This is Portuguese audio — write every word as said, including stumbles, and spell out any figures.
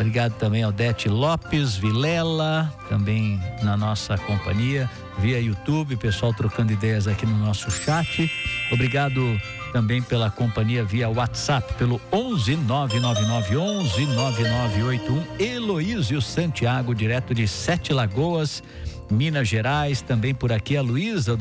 Obrigado também ao Dete Lopes, Vilela, também na nossa companhia, via YouTube, pessoal trocando ideias aqui no nosso chat. Obrigado também pela companhia via WhatsApp, pelo onze nove nove nove onze nove nove oito um. Heloísio Santiago, direto de Sete Lagoas, Minas Gerais. Também por aqui a Luísa